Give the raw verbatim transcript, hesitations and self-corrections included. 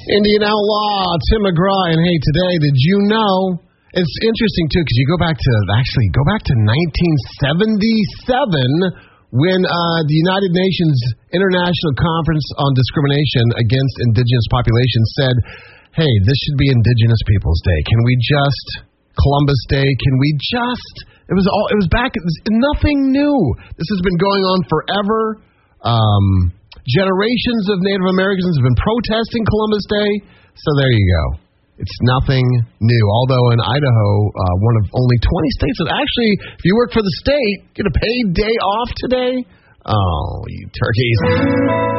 Indian Outlaw, Tim McGraw, and hey, today, did you know? It's interesting, too, because you go back to, actually, go back to nineteen seventy-seven when uh, the United Nations International Conference on Discrimination Against Indigenous Populations said, hey, this should be Indigenous Peoples Day. Can we just, Columbus Day, can we just, it was all, it was back, it was nothing new. This has been going on forever. Um, generations of Native Americans have been protesting Columbus Day, so there you go. It's nothing new. Although in Idaho, uh, one of only twenty states that actually, if you work for the state, get a paid day off today. Oh, you turkeys.